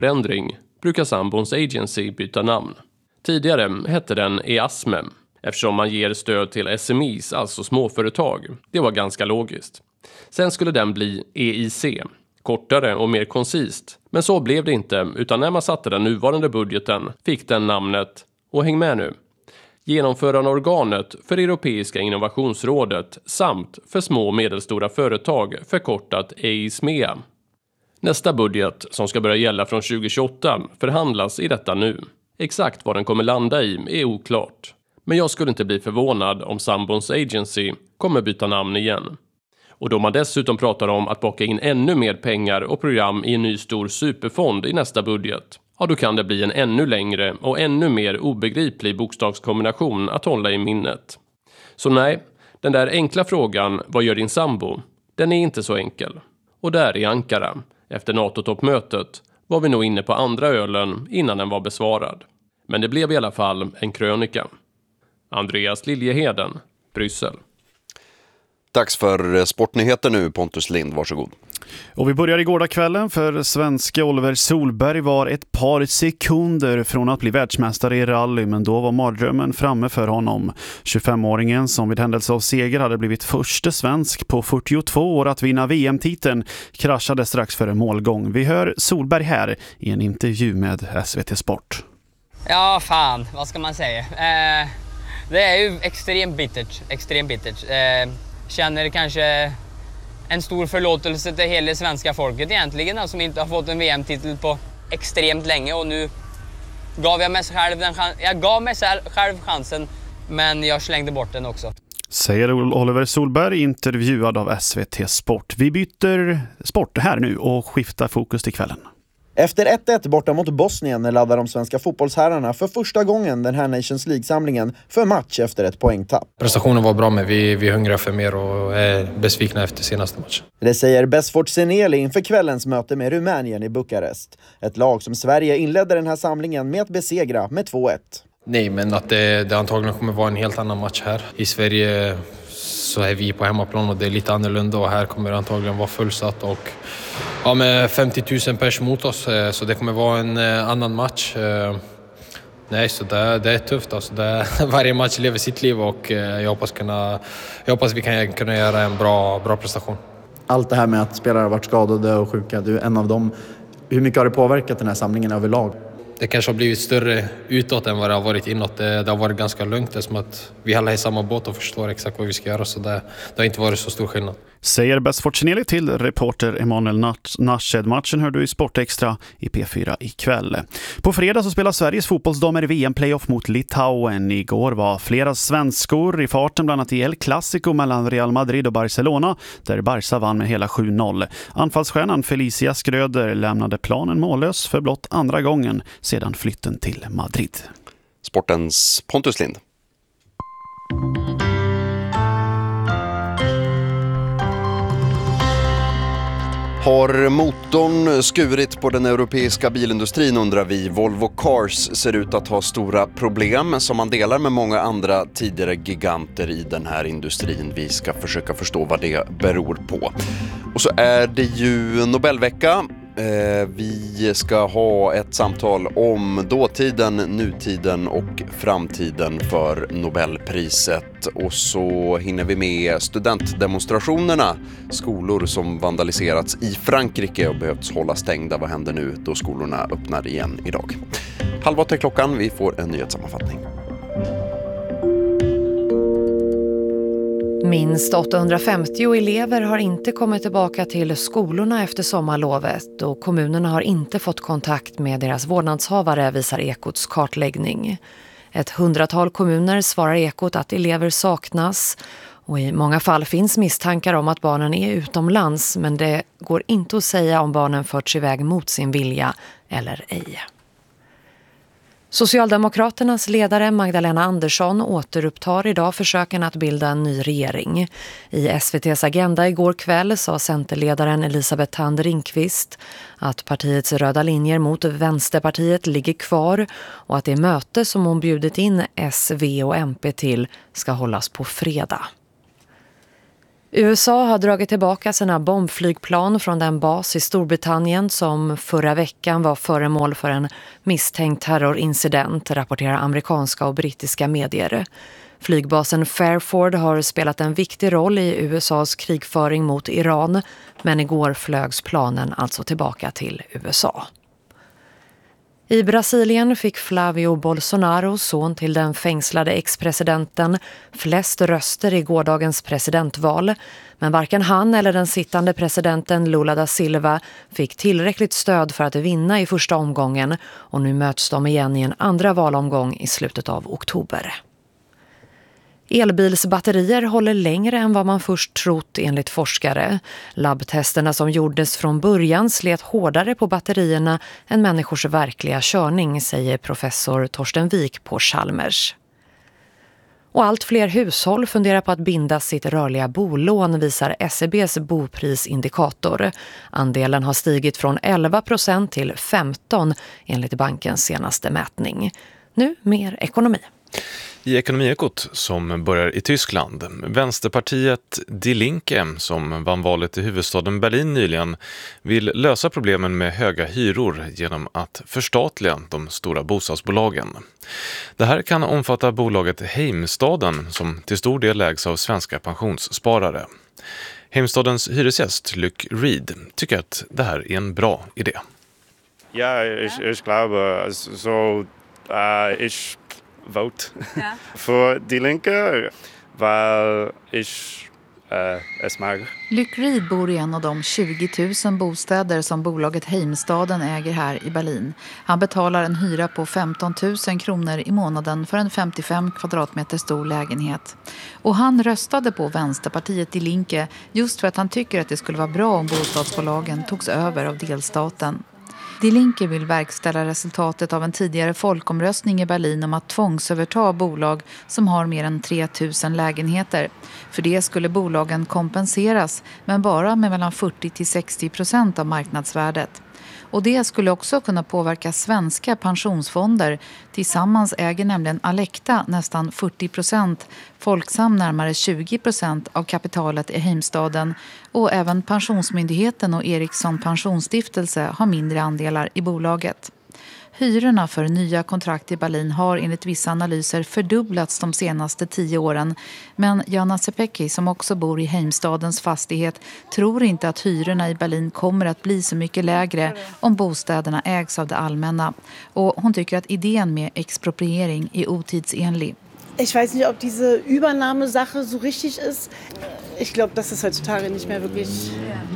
Förändring brukar Sambons Agency byta namn. Tidigare hette den EASME eftersom man ger stöd till SMEs, alltså småföretag. Det var ganska logiskt. Sen skulle den bli EIC, kortare och mer koncist. Men så blev det inte, utan när man satte den nuvarande budgeten fick den namnet, och häng med nu, genomförande organet för Europeiska innovationsrådet samt för små och medelstora företag, förkortat EISMEA. Nästa budget, som ska börja gälla från 2028, förhandlas i detta nu. Exakt vad den kommer landa i är oklart. Men jag skulle inte bli förvånad om Sambons Agency kommer byta namn igen. Och då man dessutom pratar om att baka in ännu mer pengar och program i en ny stor superfond i nästa budget, ja då kan det bli en ännu längre och ännu mer obegriplig bokstavskombination att hålla i minnet. Så nej, den där enkla frågan, vad gör din sambo? Den är inte så enkel. Och där i Ankara, efter NATO-toppmötet, var vi nog inne på andra ölen innan den var besvarad. Men det blev i alla fall en krönika. Andreas Liljeheden, Bryssel. Dags för sportnyheter nu, Pontus Lind, varsågod. Och vi börjar igår kvällen, för svenska Oliver Solberg var ett par sekunder från att bli världsmästare i rally, men då var mardrömmen framme för honom. 25-åringen som vid händelse av seger hade blivit första svensk på 42 år att vinna VM-titeln kraschade strax före målgång. Vi hör Solberg här i en intervju med SVT Sport. Ja, fan, vad ska man säga? Det är ju extremt bittert. Känner kanske en stor förlåtelse till hela svenska folket egentligen, som inte har fått en VM-titel på extremt länge, och nu gav jag mig själv chansen, men jag slängde bort den också. Säger Oliver Solberg, intervjuad av SVT Sport. Vi byter sport här nu och skiftar fokus till kvällen. Efter 1-1 borta mot Bosnien laddar de svenska fotbollsherrarna för första gången den här Nations League-samlingen för match efter ett poängtapp. Prestationen var bra, men vi hungrar för mer och är besvikna efter senaste matchen. Det säger Besfort Seneli inför kvällens möte med Rumänien i Bukarest. Ett lag som Sverige inledde den här samlingen med att besegra med 2-1. Nej, men att det antagligen kommer vara en helt annan match här. I Sverige så är vi på hemmaplan och det är lite annorlunda, och här kommer det antagligen vara fullsatt och med 50 000 pers mot oss, så det kommer vara en annan match. Nej, så det är tufft. Alltså varje match lever sitt liv, och jag hoppas vi kan kunna göra en bra prestation. Allt det här med att spelare har varit skadade och sjuka, du är en av dem. Hur mycket har det påverkat den här samlingen överlag? Det kanske har blivit större utåt än vad det har varit inåt. Det har varit ganska lugnt, det som att vi alla är i samma båt och förstår exakt vad vi ska göra, så det har inte varit så stor skillnad. Säger Besfort Seneli till reporter Emanuel Nashed. Matchen hör du i Sportextra i P4 ikväll. På fredag så spelar Sveriges fotbollsdamer i VM-playoff mot Litauen. Igår var flera svenskor i farten, bland annat i El Clasico mellan Real Madrid och Barcelona, där Barca vann med hela 7-0. Anfallsstjärnan Felicia Skröder lämnade planen mållös för blott andra gången sedan flytten till Madrid. Sportens Pontus Lind. Har motorn skurit på den europeiska bilindustrin, undrar vi. Volvo Cars ser ut att ha stora problem som man delar med många andra tidigare giganter i den här industrin. Vi ska försöka förstå vad det beror på. Och så är det ju Nobelvecka. Vi ska ha ett samtal om dåtiden, nutiden och framtiden för Nobelpriset. Och så hinner vi med studentdemonstrationerna. Skolor som vandaliserats i Frankrike och behövts hålla stängda. Vad händer nu då skolorna öppnar igen idag? 7:30 klockan, vi får en nyhetssammanfattning. Minst 850 elever har inte kommit tillbaka till skolorna efter sommarlovet, och kommunerna har inte fått kontakt med deras vårdnadshavare, visar Ekots kartläggning. 100-tal kommuner svarar Ekot att elever saknas, och i många fall finns misstankar om att barnen är utomlands, men det går inte att säga om barnen förts iväg mot sin vilja eller ej. Socialdemokraternas ledare Magdalena Andersson återupptar idag försöken att bilda en ny regering. I SVT:s Agenda igår kväll sa centerledaren Elisabeth Thand Ringqvist att partiets röda linjer mot Vänsterpartiet ligger kvar och att det möte som hon bjudit in S, V och MP till ska hållas på fredag. USA har dragit tillbaka sina bombflygplan från den bas i Storbritannien som förra veckan var föremål för en misstänkt terrorincident, rapporterar amerikanska och brittiska medier. Flygbasen Fairford har spelat en viktig roll i USAs krigföring mot Iran, men igår flögs planen alltså tillbaka till USA. I Brasilien fick Flavio Bolsonaro, son till den fängslade ex-presidenten, flest röster i gårdagens presidentval. Men varken han eller den sittande presidenten Lula da Silva fick tillräckligt stöd för att vinna i första omgången, och nu möts de igen i en andra valomgång i slutet av oktober. Elbilsbatterier håller längre än vad man först trott enligt forskare. Labbtesterna som gjordes från början slet hårdare på batterierna än människors verkliga körning, säger professor Torsten Wik på Chalmers. Och allt fler hushåll funderar på att binda sitt rörliga bolån, visar SEBs boprisindikator. Andelen har stigit från 11% till 15% enligt bankens senaste mätning. Nu mer ekonomi. I Ekonomiekot som börjar i Tyskland. Vänsterpartiet Die Linke, som vann valet i huvudstaden Berlin nyligen, vill lösa problemen med höga hyror genom att förstatliga de stora bostadsbolagen. Det här kan omfatta bolaget Heimstaden, som till stor del ägs av svenska pensionssparare. Heimstadens hyresgäst Luc Reed tycker att det här är en bra idé. Ja, ich glaube, so ich vote för Die Linke, weil ich es mag. Luc Reed bor i en av de 20 000 bostäder som bolaget Heimstaden äger här i Berlin. Han betalar en hyra på 15 000 kronor i månaden för en 55 kvadratmeter stor lägenhet. Och han röstade på Vänsterpartiet Die Linke just för att han tycker att det skulle vara bra om bostadsbolagen togs över av delstaten. Die Linke vill verkställa resultatet av en tidigare folkomröstning i Berlin om att tvångsöverta bolag som har mer än 3 000 lägenheter. För det skulle bolagen kompenseras, men bara med mellan 40-60% av marknadsvärdet. Och det skulle också kunna påverka svenska pensionsfonder. Tillsammans äger nämligen Alecta nästan 40%, Folksam närmare 20% av kapitalet i Heimstaden. Och även Pensionsmyndigheten och Ericsson pensionsstiftelse har mindre andelar i bolaget. Hyrorna för nya kontrakt i Berlin har enligt vissa analyser fördubblats de senaste 10 åren. Men Jana Sepecki, som också bor i Heimstadens fastighet, tror inte att hyrorna i Berlin kommer att bli så mycket lägre om bostäderna ägs av det allmänna. Och hon tycker att idén med expropriering är otidsenlig. Ich weiß nicht, ob diese Übernahmesache so richtig ist. Ich glaube, dass es heutzutage nicht mehr wirklich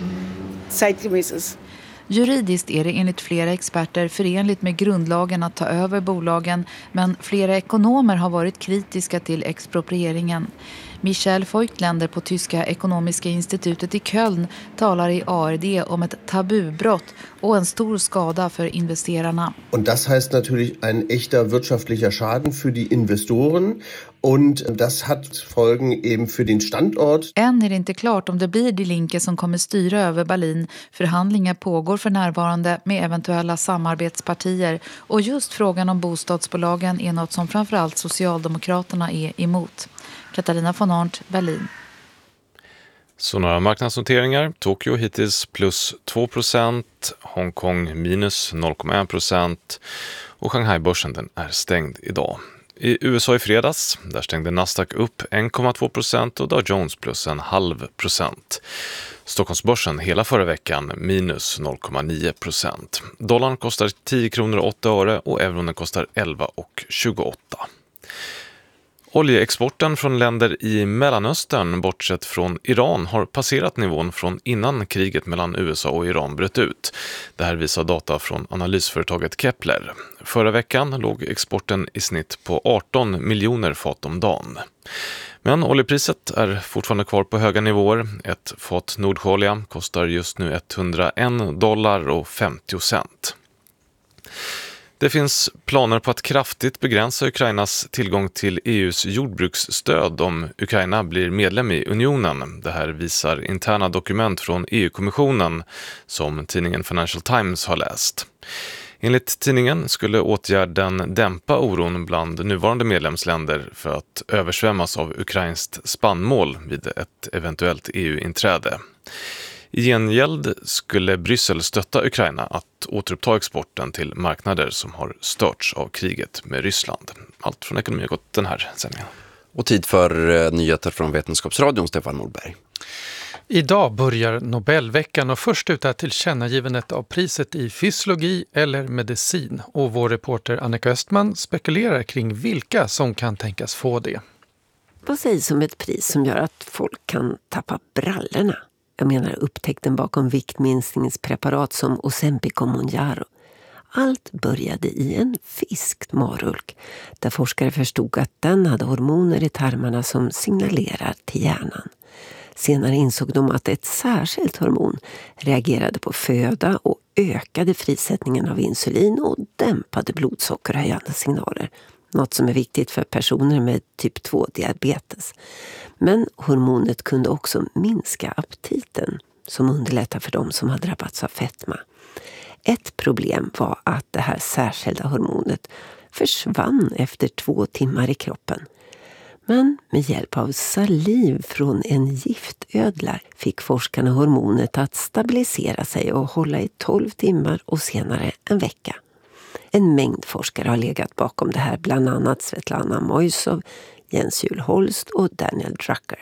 zeitgemäß ist. Juridiskt är det enligt flera experter förenligt med grundlagen att ta över bolagen, men flera ekonomer har varit kritiska till exproprieringen. Michael Feuchtländer på Tyska Ekonomiska institutet i Köln talar i ARD om ett tabubrott och en stor skada för investerarna. Och det heißt natürlich ein echter wirtschaftlicher Schaden für die Investoren. Und das hat Folgen eben für den Standort. Än är det inte klart om det blir Die Linke som kommer styra över Berlin. Förhandlingar pågår för närvarande med eventuella samarbetspartier. Och just frågan om bostadsbolagen är något som framförallt Socialdemokraterna är emot. Katarina von Arndt, Berlin. Så några marknadsnoteringar. Tokyo hittills plus 2%, Hongkong minus 0,1% och Shanghai-börsen den är stängd idag. I USA i fredags, där stängde Nasdaq upp 1,2% och Dow Jones plus 0,5%. Stockholmsbörsen hela förra veckan minus 0,9%. Dollarn kostar 10 kronor 8 öre och euron kostar 11,28. Oljeexporten från länder i Mellanöstern, bortsett från Iran, har passerat nivån från innan kriget mellan USA och Iran bröt ut. Det här visar data från analysföretaget Kepler. Förra veckan låg exporten i snitt på 18 miljoner fat om dagen. Men oljepriset är fortfarande kvar på höga nivåer. Ett fat nordsjöolja kostar just nu $101,50. Det finns planer på att kraftigt begränsa Ukrainas tillgång till EUs jordbruksstöd om Ukraina blir medlem i unionen. Det här visar interna dokument från EU-kommissionen som tidningen Financial Times har läst. Enligt tidningen skulle åtgärden dämpa oron bland nuvarande medlemsländer för att översvämmas av ukrainskt spannmål vid ett eventuellt EU-inträde. I gengäld skulle Bryssel stötta Ukraina att återuppta exporten till marknader som har störts av kriget med Ryssland. Allt från Ekonomi har gått den här sändningen. Och tid för nyheter från Vetenskapsradion, Stefan Nordberg. Idag börjar Nobelveckan och först ut är tillkännagivandet av priset i fysiologi eller medicin. Och vår reporter Annika Östman spekulerar kring vilka som kan tänkas få det. Vad sägs om ett pris som gör att folk kan tappa brallorna? Jag menar upptäckten bakom viktminskningspreparat som Ozempic och Mounjaro. Allt började i en fisk, marulk, där forskare förstod att den hade hormoner i tarmarna som signalerar till hjärnan. Senare insåg de att ett särskilt hormon reagerade på föda och ökade frisättningen av insulin och dämpade blodsockerhöjande signaler. Något som är viktigt för personer med typ 2-diabetes. Men hormonet kunde också minska aptiten, som underlättar för dem som har drabbats av fetma. Ett problem var att det här särskilda hormonet försvann efter 2 timmar i kroppen. Men med hjälp av saliv från en giftödla fick forskarna hormonet att stabilisera sig och hålla i 12 timmar och senare en vecka. En mängd forskare har legat bakom det här, bland annat Svetlana Moisov, Jens Juul Holst och Daniel Drucker.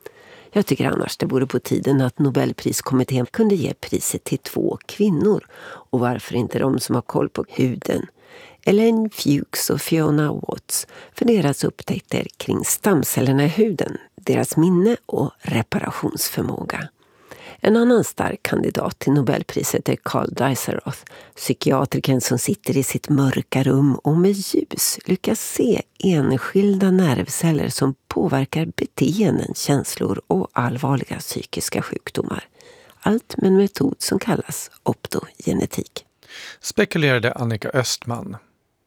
Jag tycker annars det vore på tiden att Nobelpriskommittén kunde ge priset till 2 kvinnor, och varför inte de som har koll på huden. Elaine Fuchs och Fiona Watts för deras upptäckter kring stamcellerna i huden, deras minne och reparationsförmåga. En annan stark kandidat till Nobelpriset är Carl Deiseroth, psykiatriken som sitter i sitt mörka rum och med ljus lyckas se enskilda nervceller som påverkar beteenden, känslor och allvarliga psykiska sjukdomar. Allt med en metod som kallas optogenetik. Spekulerade Annika Östman.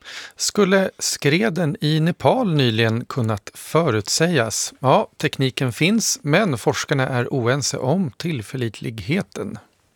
Skulle skreden i Nepal nyligen kunnat förutsägas? Ja, tekniken finns, men forskarna är oense om tillförlitligheten.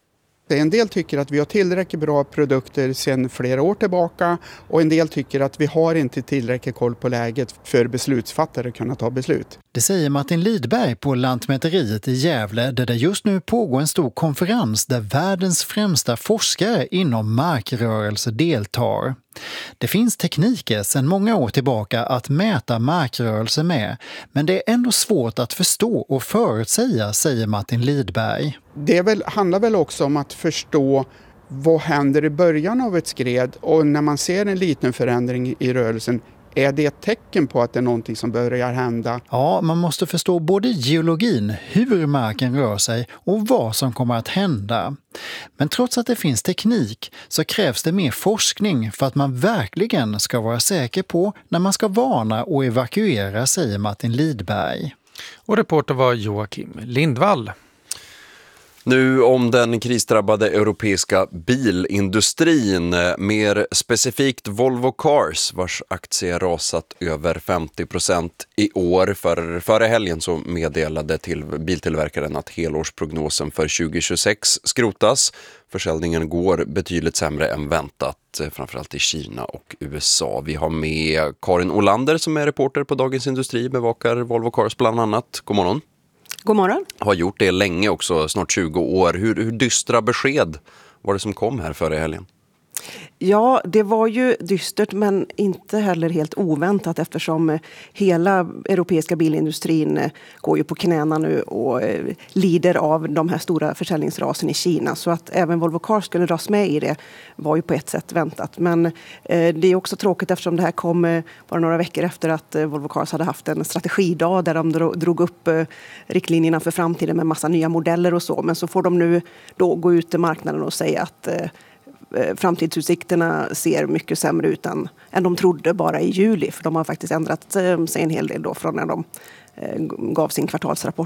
En del tycker att vi har tillräckligt bra produkter sedan flera år tillbaka, och en del tycker att vi har inte tillräckligt koll på läget för beslutsfattare att kunna ta beslut. Det säger Martin Lidberg på Lantmäteriet i Gävle, där det just nu pågår en stor konferens där världens främsta forskare inom markrörelse deltar. Det finns tekniker sedan många år tillbaka att mäta markrörelse med, men det är ändå svårt att förstå och förutsäga, säger Martin Lidberg. Det handlar väl också om att förstå vad händer i början av ett skred, och när man ser en liten förändring i rörelsen, är det ett tecken på att det är någonting som börjar hända? Ja, man måste förstå både geologin, hur marken rör sig och vad som kommer att hända. Men trots att det finns teknik så krävs det mer forskning för att man verkligen ska vara säker på när man ska varna och evakuera, säger Martin Lidberg. Och reporter var Joakim Lindvall. Nu om den krisdrabbade europeiska bilindustrin, mer specifikt Volvo Cars, vars aktie rasat över 50% i år. Före helgen så meddelade till biltillverkaren att helårsprognosen för 2026 skrotas. Försäljningen går betydligt sämre än väntat, framförallt i Kina och USA. Vi har med Karin Olander som är reporter på Dagens Industri, bevakar Volvo Cars bland annat. God morgon. God morgon. Har gjort det länge också, snart 20 år. Hur dystra besked var det som kom här före helgen? Ja, det var ju dystert men inte heller helt oväntat, eftersom hela europeiska bilindustrin går ju på knäna nu och lider av de här stora försäljningsrasen i Kina. Så att även Volvo Cars skulle dras med i det var ju på ett sätt väntat. Men det är också tråkigt eftersom det här kom bara några veckor efter att Volvo Cars hade haft en strategidag där de drog upp riktlinjerna för framtiden med massa nya modeller och så. Men så får de nu då gå ut i marknaden och säga att framtidsutsikterna ser mycket sämre ut än de trodde bara i juli. För de har faktiskt ändrat sig en hel del då från när de gav sin kvartalsrapport då.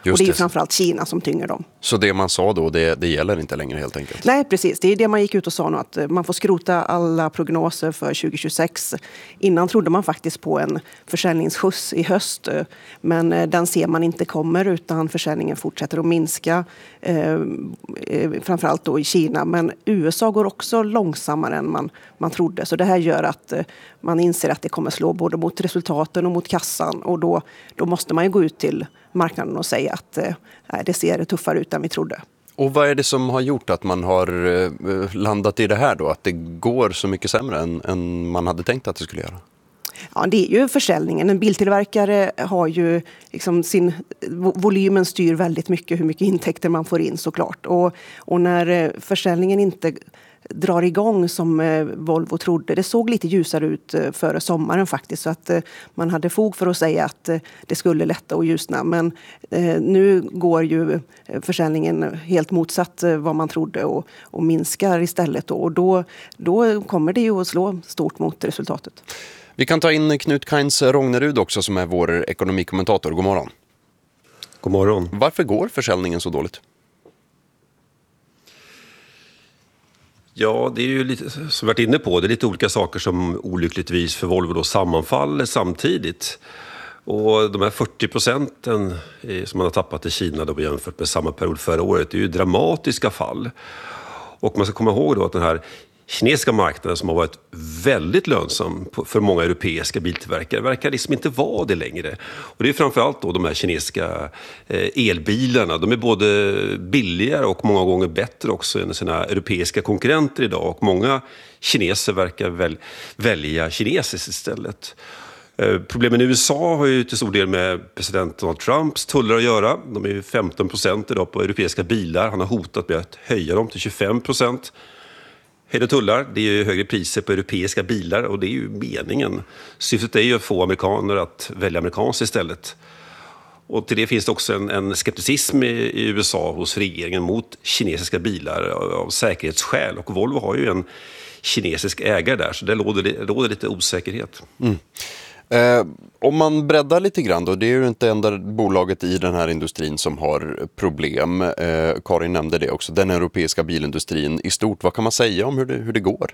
Just och det är ju det. framförallt Kina som tynger dem. Så det man sa då, det gäller inte längre helt enkelt? Nej, precis. Det är det man gick ut och sa nu, att man får skrota alla prognoser för 2026. Innan trodde man faktiskt på en försäljningsskjuts i höst, men den ser man inte kommer, utan försäljningen fortsätter att minska, framförallt då i Kina. Men USA går också långsammare än man trodde, så det här gör att man inser att det kommer slå både mot resultaten och mot kassan, och då måste man ju gå ut till marknaden och säga att det ser tuffare ut än vi trodde. Och vad är det som har gjort att man har landat i det här då? Att det går så mycket sämre än man hade tänkt att det skulle göra? Ja, det är ju försäljningen. En biltillverkare har ju liksom volymen styr väldigt mycket hur mycket intäkter man får in, såklart. Och när försäljningen inte drar igång som Volvo trodde. Det såg lite ljusare ut före sommaren faktiskt, så att man hade fog för att säga att det skulle lätta och ljusna. Men nu går ju försäljningen helt motsatt vad man trodde och minskar istället. Och då kommer det ju att slå stort mot resultatet. Vi kan ta in Knut Kainz Rognerud också, som är vår ekonomikommentator. God morgon. God morgon. Varför går försäljningen så dåligt? Ja, det är ju lite, som vi varit inne på, det är lite olika saker som olyckligtvis för Volvo då sammanfaller samtidigt. Och de här 40% som man har tappat i Kina då jämfört med samma period förra året, det är ju dramatiska fall. Och man ska komma ihåg då att den här kinesiska marknaden, som har varit väldigt lönsam för många europeiska biltillverkare, verkar liksom inte vara det längre. Och det är framförallt då de här kinesiska elbilarna. De är både billigare och många gånger bättre också än sina europeiska konkurrenter idag. Och många kineser verkar välja kinesiskt istället. Problemen i USA har ju till stor del med president Donald Trumps tullar att göra. De är ju 15% idag på europeiska bilar. Han har hotat med att höja dem till 25%. Höjda tullar, det är ju högre priser på europeiska bilar, och det är ju meningen. Syftet är ju att få amerikaner att välja amerikanskt istället. Och till det finns det också en skepticism i USA hos regeringen mot kinesiska bilar av säkerhetsskäl. Och Volvo har ju en kinesisk ägare där, så det råder lite osäkerhet. Mm. Om man breddar lite grann då, det är ju inte enda bolaget i den här industrin som har problem. Karin nämnde det också, den europeiska bilindustrin i stort. Vad kan man säga om hur det går?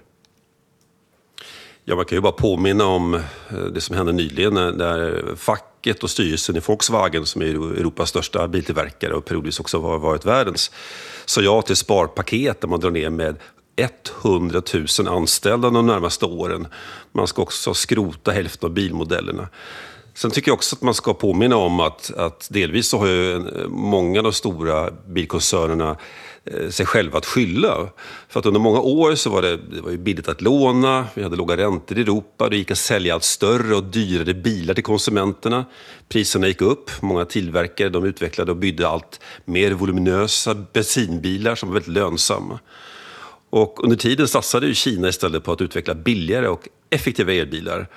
Ja, man kan ju bara påminna om det som hände nyligen när facket och styrelsen i Volkswagen, som är Europas största biltillverkare och periodvis också har varit världens, sa ja till sparpaket där man drar ner med 100 000 anställda de närmaste åren. Man ska också skrota hälften av bilmodellerna. Sen tycker jag också att man ska påminna om att delvis så har ju många av de stora bilkoncernerna sig själva att skylla. För att under många år så var det var ju billigt att låna, vi hade låga räntor i Europa, det gick att sälja allt större och dyrare bilar till konsumenterna. Priserna gick upp, många tillverkare de utvecklade och byggde allt mer voluminösa bensinbilar som var väldigt lönsamma. Och under tiden satsade ju Kina istället på att utveckla billigare och effektiva elbilar.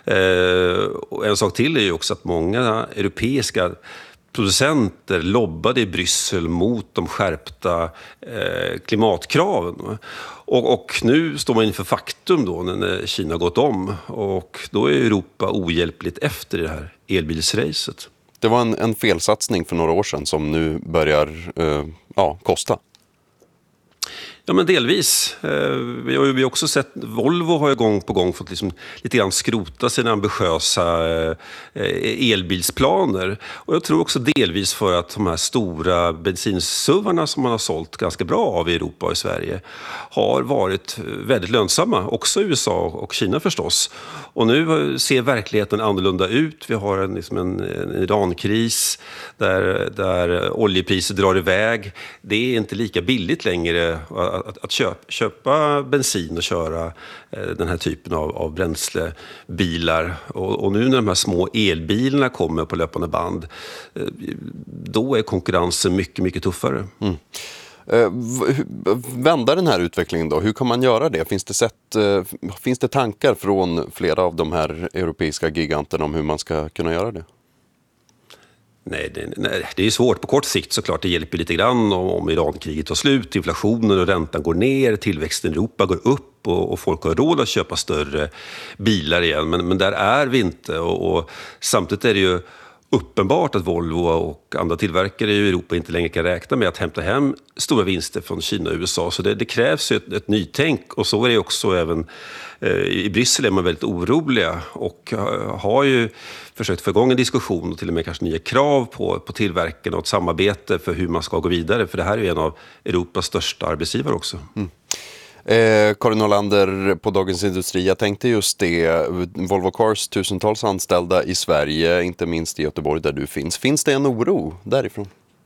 Och en sak till är ju också att många europeiska producenter lobbade i Bryssel mot de skärpta klimatkraven. Och nu står man inför faktum då när Kina gått om, och då är Europa ohjälpligt efter det här elbilsracet. Det var en felsatsning för några år sedan som nu börjar kosta. Ja, men delvis. Vi har ju också sett, Volvo har ju gång på gång fått liksom lite grann skrota sina ambitiösa elbilsplaner. Och jag tror också delvis för att de här stora bensinsuvarna som man har sålt ganska bra av i Europa och i Sverige har varit väldigt lönsamma, också i USA och Kina förstås. Och nu ser verkligheten annorlunda ut. Vi har en Irankris där oljepriser drar iväg. Det är inte lika billigt längre att köpa bensin och köra den här typen av bränslebilar. Och nu när de här små elbilarna kommer på löpande band, då är konkurrensen mycket, mycket tuffare. Mm. Vända den här utvecklingen då? Hur kan man göra det? Finns det tankar från flera av de här europeiska giganterna om hur man ska kunna göra det? Nej, det är svårt på kort sikt såklart. Det hjälper lite grann om Irankriget tar slut, inflationen och räntan går ner, tillväxten i Europa går upp och folk har råd att köpa större bilar igen. Men där är vi inte, och samtidigt är det ju uppenbart att Volvo och andra tillverkare i Europa inte längre kan räkna med att hämta hem stora vinster från Kina och USA. Så det krävs ju ett nytänk, och så är det också även i Bryssel är man väldigt oroliga och har ju försökt få igång en diskussion och till och med kanske nya krav på tillverkarna och ett samarbete för hur man ska gå vidare. För det här är ju en av Europas största arbetsgivare också. Karin Norlander på Dagens Industri, jag tänkte just det, Volvo Cars tusentals anställda i Sverige, inte minst i Göteborg där du finns. Finns det en oro därifrån?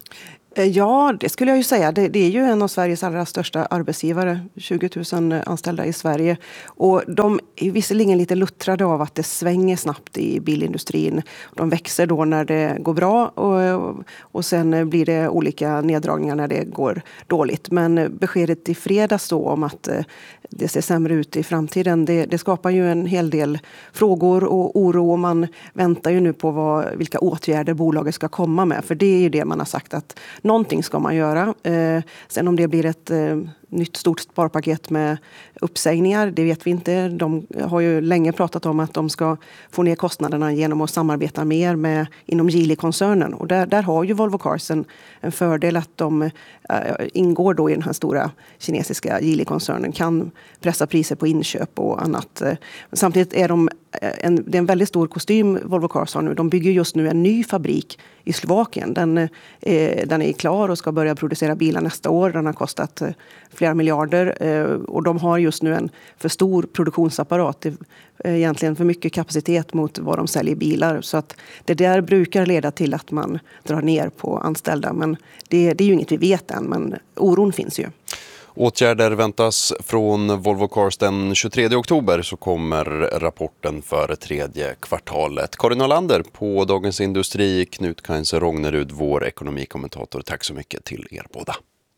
Ja, det skulle jag ju säga. Det är ju en av Sveriges allra största arbetsgivare, 20 000 anställda i Sverige. Och de är visserligen lite luttrade av att det svänger snabbt i bilindustrin. De växer då när det går bra och sen blir det olika neddragningar när det går dåligt. Men beskedet i fredags då om att det ser sämre ut i framtiden, det skapar ju en hel del frågor och oro. Och man väntar ju nu på vilka åtgärder bolaget ska komma med. För det är ju det man har sagt att någonting ska man göra. Sen om det blir ett nytt stort sparpaket med uppsägningar, det vet vi inte. De har ju länge pratat om att de ska få ner kostnaderna genom att samarbeta mer inom Geely-koncernen. Och där har ju Volvo Cars en fördel att de ingår då i den här stora kinesiska Geely-koncernen, kan pressa priser på inköp och annat. Samtidigt är det är en väldigt stor kostym Volvo Cars har nu. De bygger just nu en ny fabrik i Slovakien. Den är klar och ska börja producera bilar nästa år. Den har kostat flera miljarder och de har just nu en för stor produktionsapparat. Det är egentligen för mycket kapacitet mot vad de säljer bilar. Så att det där brukar leda till att man drar ner på anställda. Men det är ju inget vi vet än, men oron finns ju. Åtgärder väntas från Volvo Cars den 23 oktober, så kommer rapporten för tredje kvartalet. Karin Norlander på Dagens Industri, Knut Kainse Rognerud, vår ekonomikommentator. Tack så mycket till er båda.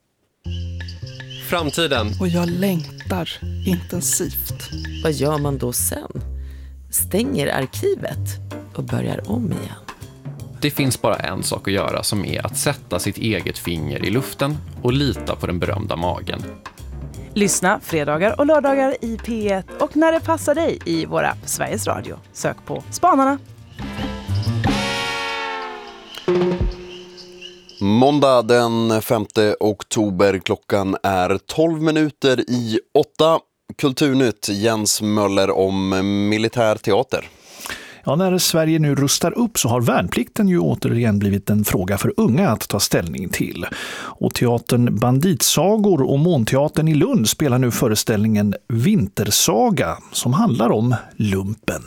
Framtiden. Och jag längtar intensivt. Vad gör man då sen? Stänger arkivet och börjar om igen. Det finns bara en sak att göra, som är att sätta sitt eget finger i luften och lita på den berömda magen. Lyssna fredagar och lördagar i P1 och när det passar dig i vår app Sveriges Radio. Sök på Spanarna. Måndag den 5 oktober, klockan är 12 minuter i 8. Kulturnytt, Jens Möller om militär teater. Ja, när Sverige nu rustar upp så har värnplikten ju återigen blivit en fråga för unga att ta ställning till. Och teatern Banditsagor och Månteatern i Lund spelar nu föreställningen Vintersaga som handlar om lumpen.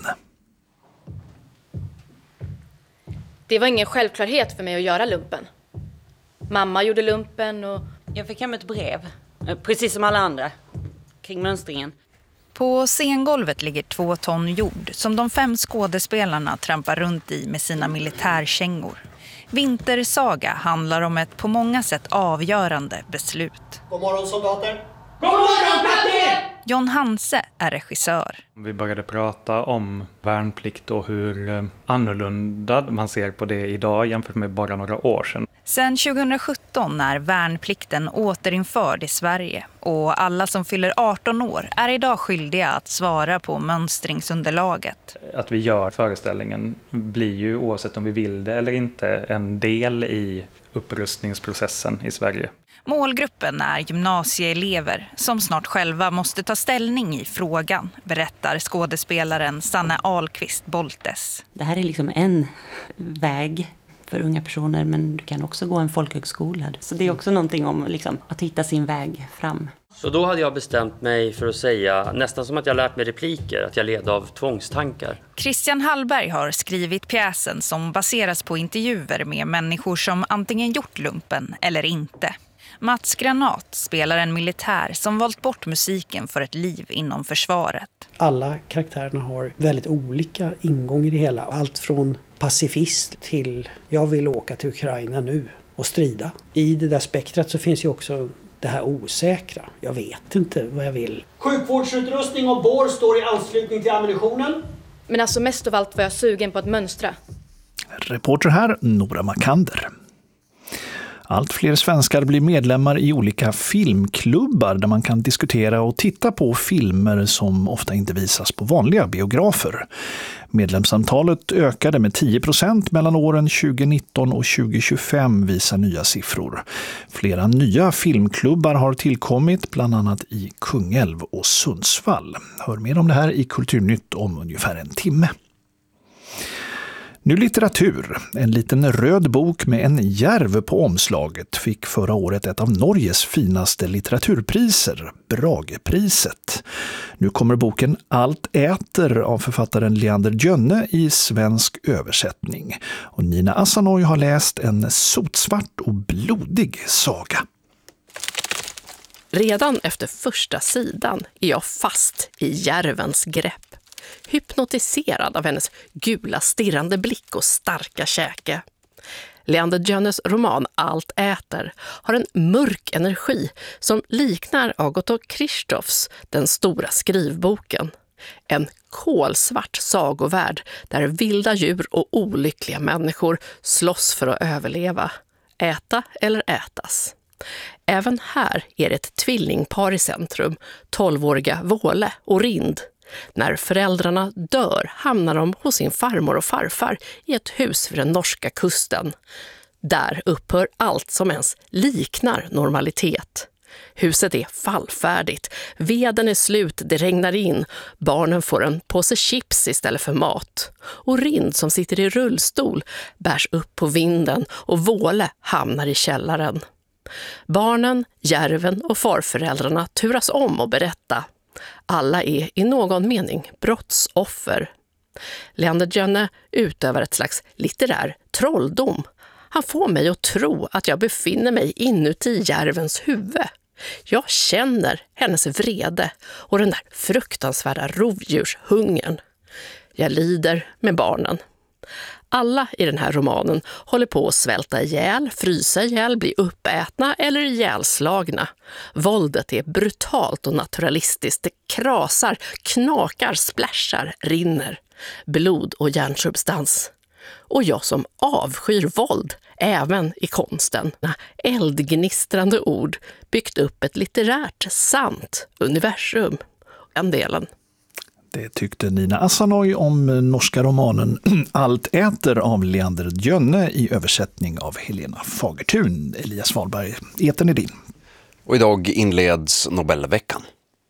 Det var ingen självklarhet för mig att göra lumpen. Mamma gjorde lumpen och... Jag fick hem ett brev, precis som alla andra, kring mönstringen. På scengolvet ligger 2 ton jord som de 5 skådespelarna trampar runt i med sina militärkängor. Vintersaga handlar om ett på många sätt avgörande beslut. God morgon soldater! God morgon kapten! John Hanse är regissör. Vi började prata om värnplikt och hur annorlunda man ser på det idag jämfört med bara några år sedan. Sen 2017 är värnplikten återinförd i Sverige och alla som fyller 18 år är idag skyldiga att svara på mönstringsunderlaget. Att vi gör föreställningen blir ju, oavsett om vi vill det eller inte, en del i upprustningsprocessen i Sverige. Målgruppen är gymnasieelever som snart själva måste ta ställning i frågan, berättar skådespelaren Sanne Ahlqvist Boltes. Det här är liksom en väg för unga personer, men du kan också gå en folkhögskola. Så det är också någonting om liksom, att hitta sin väg fram. Så då hade jag bestämt mig för att säga, nästan som att jag lärt mig repliker, att jag led av tvångstankar. Christian Hallberg har skrivit pjäsen som baseras på intervjuer med människor som antingen gjort lumpen eller inte. Mats Granat spelar en militär som valt bort musiken för ett liv inom försvaret. Alla karaktärerna har väldigt olika ingång i det hela. Allt från pacifist till jag vill åka till Ukraina nu och strida. I det där spektrat så finns ju också det här osäkra. Jag vet inte vad jag vill. Sjukvårdsutrustning och bår står i anslutning till ammunitionen. Men alltså mest av allt var jag sugen på att mönstra. Reporter här, Nora Makander. Allt fler svenskar blir medlemmar i olika filmklubbar där man kan diskutera och titta på filmer som ofta inte visas på vanliga biografer. Medlemsantalet ökade med 10% mellan åren 2019 och 2025 visar nya siffror. Flera nya filmklubbar har tillkommit, bland annat i Kungälv och Sundsvall. Hör mer om det här i Kulturnytt om ungefär en timme. Nu litteratur. En liten röd bok med en järv på omslaget fick förra året ett av Norges finaste litteraturpriser, Bragepriset. Nu kommer boken Allt äter av författaren Leander Djønne i svensk översättning. Och Nina Asanoy har läst en sotsvart och blodig saga. Redan efter första sidan är jag fast i järvens grepp. Hypnotiserad av hennes gula stirrande blick och starka käke. Leander Djønnes roman Allt äter har en mörk energi som liknar Agatha Christophs Den stora skrivboken. En kolsvart sagovärld där vilda djur och olyckliga människor slåss för att överleva. Äta eller ätas. Även här är det ett tvillingpar i centrum, 12-åriga Våle och Rind. När föräldrarna dör hamnar de hos sin farmor och farfar i ett hus vid den norska kusten. Där upphör allt som ens liknar normalitet. Huset är fallfärdigt, veden är slut, det regnar in, barnen får en påse chips istället för mat. Och Rind som sitter i rullstol bärs upp på vinden och Våle hamnar i källaren. Barnen, järven och farföräldrarna turas om att berätta. Alla är i någon mening brottsoffer. Leander Djønne utövar ett slags litterär trolldom. Han får mig att tro att jag befinner mig inuti järvens huvud. Jag känner hennes vrede och den där fruktansvärda rovdjurshungern. Jag lider med barnen. Alla i den här romanen håller på att svälta ihjäl, frysa ihjäl, bli uppätna eller ihjälslagna. Våldet är brutalt och naturalistiskt. Det krasar, knakar, splashar, rinner. Blod och hjärnsubstans. Och jag som avskyr våld, även i konsten. Eldgnistrande ord byggt upp ett litterärt, sant universum. En delen. Det tyckte Nina Asanoy om norska romanen Allt äter av Leander Djønne i översättning av Helena Fagertun. Elias Wahlberg, etern är din. Och idag inleds Nobelveckan.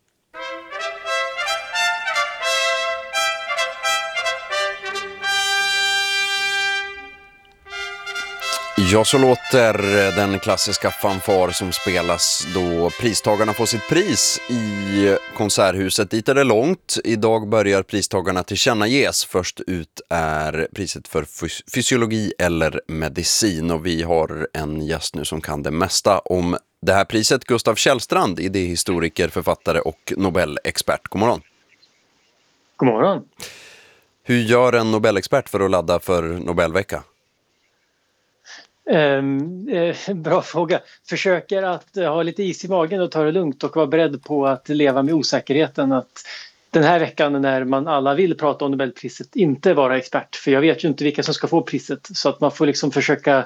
Ja, så låter den klassiska fanfar som spelas då pristagarna får sitt pris i Konserthuset. Dit är det långt. Idag börjar pristagarna tillkännages. Först ut är priset för fysiologi eller medicin. Och vi har en gäst nu som kan det mesta om det här priset. Gustav Källstrand, idéhistoriker, författare och Nobelexpert. God morgon. God morgon. Hur gör en Nobelexpert för att ladda för Nobelvecka? Bra fråga. Försöker att ha lite is i magen och ta det lugnt och vara beredd på att leva med osäkerheten att den här veckan när man alla vill prata om Nobelpriset inte vara expert, för jag vet ju inte vilka som ska få priset, så att man får liksom försöka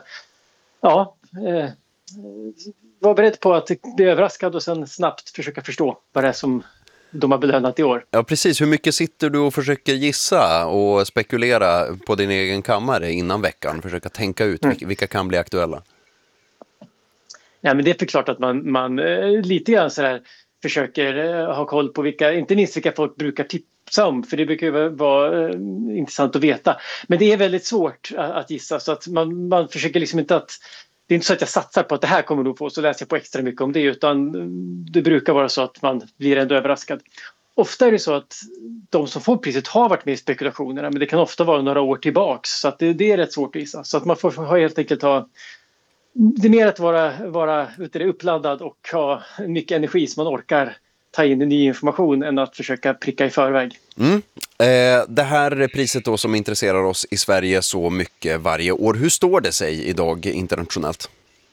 vara beredd på att bli överraskad och sen snabbt försöka förstå vad det är som de har belönat i år. Ja, precis. Hur mycket sitter du och försöker gissa och spekulera på din egen kammare innan veckan? Försöka tänka ut vilka kan bli aktuella? Ja, men det är klart att man lite grann så här försöker ha koll på inte minst vilka folk brukar tipsa om, för det brukar ju vara intressant att veta. Men det är väldigt svårt att gissa, så att man försöker liksom inte att det är inte så att jag satsar på att det här kommer nog få, så läser jag på extra mycket om det, utan det brukar vara så att man blir ändå överraskad. Ofta är det så att de som får priset har varit med i spekulationerna, men det kan ofta vara några år tillbaks, så att det är rätt svårt att gissa. Så att man får helt enkelt det är mer att vara uppladdad och ha mycket energi som man orkar ta in ny information än att försöka pricka i förväg. Det här priset då som intresserar oss i Sverige så mycket varje år. Hur står det sig idag internationellt?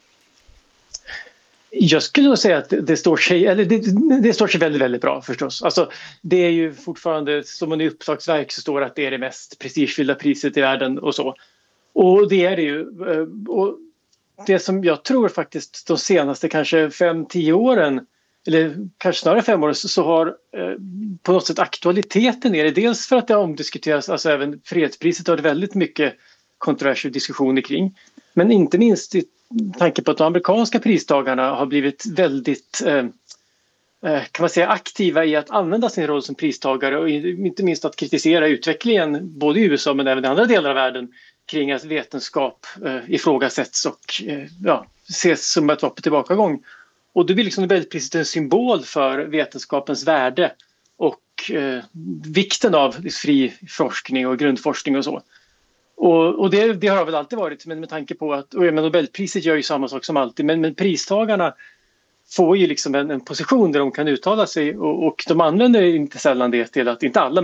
Jag skulle nog säga att det står sig väldigt, väldigt bra förstås. Alltså, det är ju fortfarande, som en uppslagsverk så står det att det är det mest prestigefyllda priset i världen och så. Och det är det ju. Och det som jag tror faktiskt de senaste kanske 5-10 åren, eller kanske snarare 5 år, så har på något sätt aktualiteten är det. Dels för att det har omdiskuterats, alltså även fredspriset har det väldigt mycket kontroversiella diskussioner kring. Men inte minst i tanke på att de amerikanska pristagarna har blivit väldigt kan man säga aktiva i att använda sin roll som pristagare och inte minst att kritisera utvecklingen både i USA men även i andra delar av världen kring att vetenskap ifrågasätts och ses som ett vapen tillbakagång. Och då blir liksom Nobelpriset en symbol för vetenskapens värde och vikten av fri forskning och grundforskning och så. Och det har väl alltid varit, men med tanke på att Nobelpriset gör ju samma sak som alltid, men pristagarna får ju liksom en position där de kan uttala sig och de använder inte sällan det till att, inte alla,